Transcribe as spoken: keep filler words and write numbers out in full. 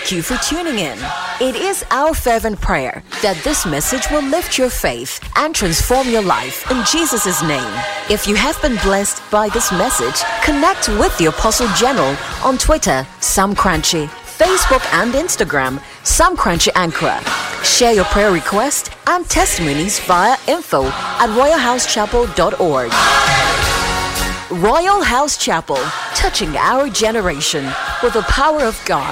thank you for tuning in. It is our fervent prayer that this message will lift your faith and transform your life in Jesus' name. If you have been blessed by this message, connect with the Apostle General on Twitter, Sam Crunchy, Facebook and Instagram, Sam Crunchy Ankara. Share your prayer request and testimonies via info at royal house chapel dot org. Royal House Chapel, touching our generation with the power of God.